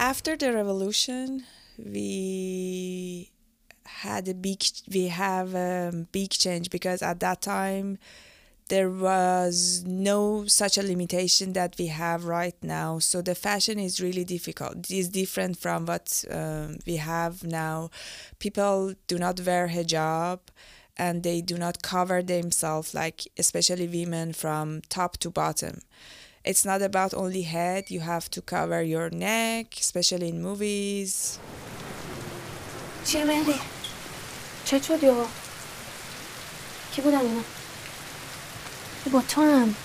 After the revolution, we have a big change, because at that time there was no such a limitation that we have right now. So the fashion is really difficult. It is different from what we have now. People do not wear hijab, and they do not cover themselves, like especially women, from top to bottom. It's not about only head. You have to cover your neck, especially in movies. چیه مهدی؟ چه شد یهو؟ کی بودن اینا؟ با تو هم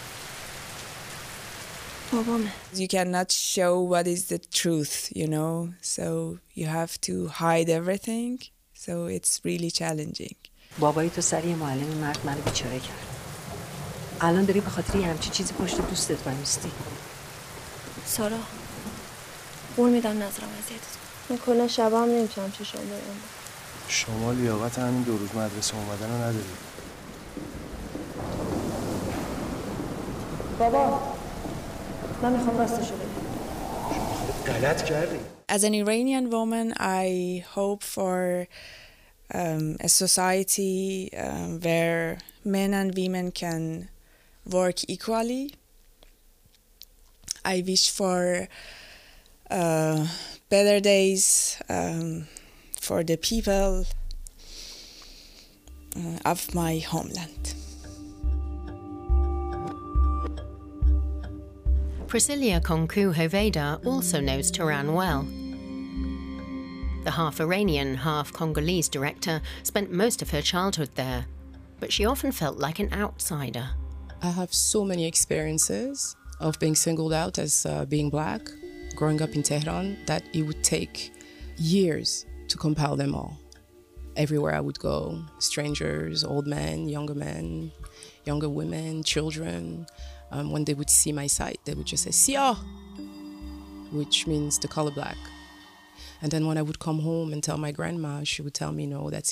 بابامه. You cannot show what is the truth, you know, so you have to hide everything, so it's really challenging. بابایی تو سر یه معلم مرد منو بیچاره کرد. الان داری به خاطر یه همچین چیزی پشت دوستت وایمیستی. سارا قول میدم نظرم اذیتت کنم. من کلا شبا هم نمیتونم چشام ببندم. شما لیاقت همین 2 روز مدرسه اومدن رو نداری. بابا من میخوام راستشو بگم. غلط کردی. As an Iranian woman, I hope for a society where men and women can work equally. I wish for better days for the people of my homeland. Priscilla Konku Hoveda also knows Tehran well. The half-Iranian, half-Congolese director spent most of her childhood there, but she often felt like an outsider. I have so many experiences of being singled out as being black, growing up in Tehran, that it would take years to compile them all. Everywhere I would go, strangers, old men, younger women, children, when they would see my site, they would just say, "Sia," which means the color black. And then when I would come home and tell my grandma, she would tell me, "No, that's